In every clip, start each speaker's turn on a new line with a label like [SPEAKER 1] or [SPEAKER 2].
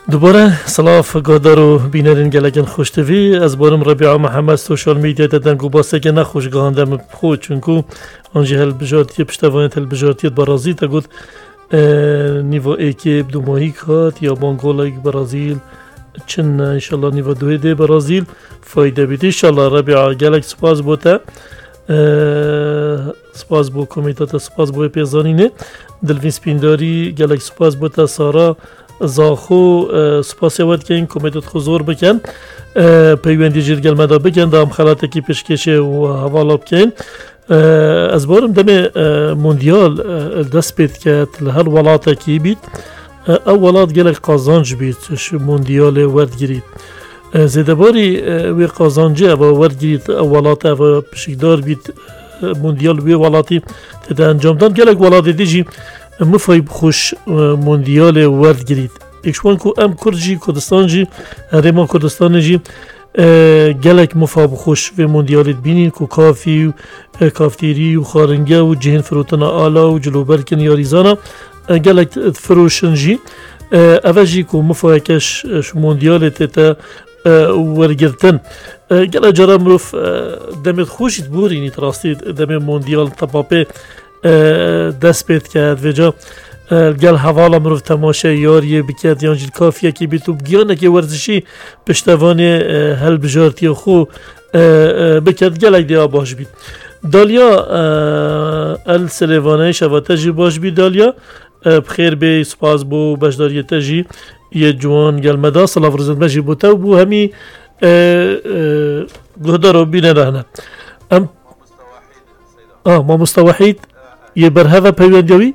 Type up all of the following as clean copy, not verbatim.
[SPEAKER 1] دوباره سلاف گادارو بینرین گلگن خوشتوی از بارم ربیع محمد سوشال میدیا دادن گو باسه که نخوش گاندم خود چونکو آنجی هل بجارتی پشتوانت هل بجارتیت برازیل تا گود نیو ایکی بدو ماهی کات یا بانگولا برازیل چن انشالله نیو دوی ده برازیل فایده بیدی انشالله ربیع گلگ سپاس بوده سپاس بو کمیتات سپاس بو پیزانینه دلوین سپینداری گلگ سپاس بوده سارا زاخو سپاسی ود که این کمیتات خزور بکن پیوندی جرگل مدا بکن دام خلاته کی پشکشه و حوالا بکن از بارم دم موندیال دست بید که هر ولاتا کی بید او ولات گلک قازانج بید موندیال ورد گرید زیده باری وی قازانجه و ورد گرید او ولاتا و پشکدار بید موندیال وی ولاتی تده انجام دان گلک ولات دیجی مفایب خوش موندیال ورد گرید اکشوان کو ام کرجی کردستان جی هرما کردستان جی گلک مفایب خوش و موندیال بینین کو کافی و کافتیری و خارنگه و جهن فروتنا آلا و جلوبرکن یاریزانا گلک فروشن جی اوجی کو مفایکش موندیال تتا ورگرتن گلک جرا مروف دمت خوشید بورینی تراستی دم موندیال تپاپه دست بید کرد و جا گل حوالا مروف تماشا یاریه بکرد یانجیل کافیه که بیتو بگیانه که ورزشی پشتوان هل بجارتی خو بکرد گلک دیا باش بید دالیا السلیوانه شواته باش بید دالیا بخیر بی سپاس بو بشداری تجی یه جوان گل مدا صلاف روزت مجی بوتا و بو همی گهده رو بینه رهنه ما مستوحید یه برهوه پیوندیوی؟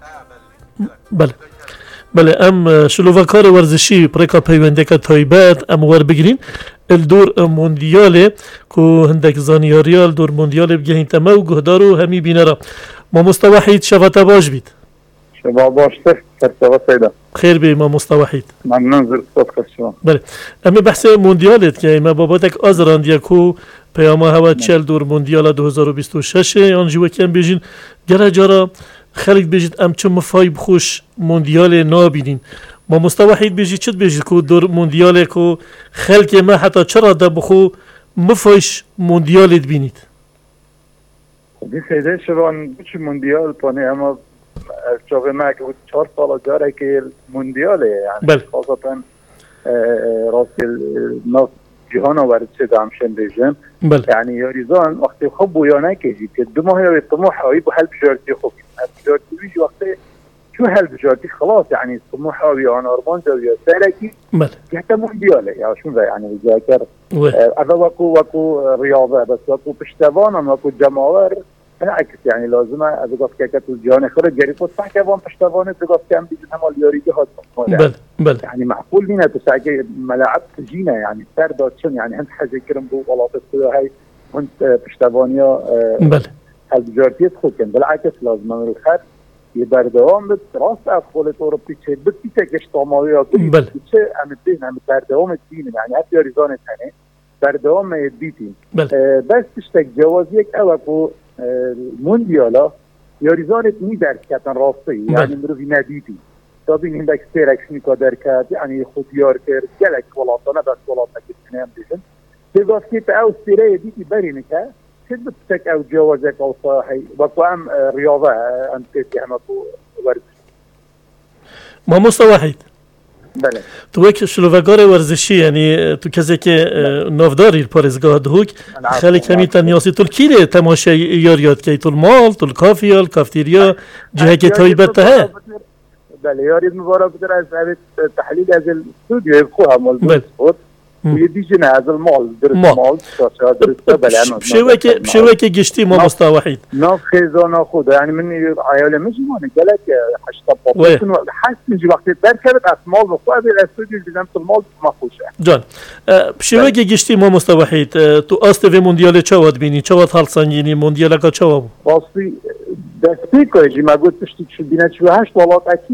[SPEAKER 1] بله بله ام شلووکار ورزشی پریکا پیونده که تایبت ام ور بگیرین الدور موندیاله که هندک زانیاریال دور موندیاله بگهین تمه و گهدارو همی بینه را ما مستوحید شفته باش بید
[SPEAKER 2] شما باشته فرسوه سیده
[SPEAKER 1] خیر بی ما مستوحید
[SPEAKER 2] ممنون زرد شما
[SPEAKER 1] بله امی بحث موندیالت که ما باباتک آزراندیه که پیاما هوا 40 دور موندیال 2026 آنجی وکیم بیجین گره جارا خلق بیجید ام چه مفایب خوش موندیال نابینین ما مستوحید بیجید چد بیجید که دور موندیال که خلق ما حتی چرا دا بخو مفایش موندیالت بینید
[SPEAKER 2] دی سیده شوان بچه موندیال پانه اما جاوه ما که 4 سال جاره که موندیاله یعنی خاصتا راستی ناس جهان آورد شده همشن بیجن یعنی یاریزان وقتی خوب بویانه کهی که 2 ماه یا طموح هایی با هل بجارتی خوب هل بجارتی بیجی وقتی شو هل بجارتی خلاص يعني طموح هایی آن آرمان جاوی سالکی که موندیاله یا شون ده يعني بذاكر اذا وكو رياضه بس وكو پشتوان وكو جماور بالعكس يعني لازمه اذا قفت كاكت الجهان خرج جريفوت صح كمان پشتوان اذا قفت كان بيجي هم اليوريدي هاد
[SPEAKER 1] بل
[SPEAKER 2] يعني معقول لينا تساعي ملاعب تجينا يعني سردات شن يعني انت حاجه كرم بو ولاط هاي وانت پشتوانيا
[SPEAKER 1] بل
[SPEAKER 2] هل بجارتي تخوكن بالعكس لازم نروح خد يبردوام بس راس ادخل اوروبي تشي بتيكش طماويه
[SPEAKER 1] بل
[SPEAKER 2] تشي ام الدين ام بردوام الدين يعني حتى ريزون ثاني بردوام الديتي بس تشتك جوازيك اوكو مونديالا يوريزانت ميدر كاتن راسي يعني مروفي ناديتي طبعا هندك سيركشن كادركات يعني خطيار كير جلك ولاطنا بس ولاطنا كتنام ديجن تبقى كيف او سيريه ديتي برينكا شد بتك او جوازك او صاحي وقام رياضه انت يعني ورد
[SPEAKER 1] ما مستوحید
[SPEAKER 2] بله
[SPEAKER 1] تو یک شلووکار ورزشی یعنی تو کسی که نافداری پارزگاه دهوک خیلی کمی تنیاسی تو کیره تماشای یاریات که تو مال تو کافیال کافتیریا جهه که تایبت ته
[SPEAKER 2] بله یاری مبارک در از تحلیل از الاستودیو يبخوها مال سپورت ويديجينا هذا المال درس مال درس بله
[SPEAKER 1] بشوي که گشتی ما مستوحید
[SPEAKER 2] ناف خيزانا خدا يعني مني عيالي مش ماني قالك حشطب حاسس نجي وقت بركبت اسمال بخواه بالاستوديو جزمت المال ما خوشه
[SPEAKER 1] جان بشوي که گشتی ما مستوحید تو آست و موندیال چواد بینی چواد حال سنگینی موندیال که چواب
[SPEAKER 2] واسطی دستی که جی ما قلت تشتي شو بينا شو هاش والله اكيد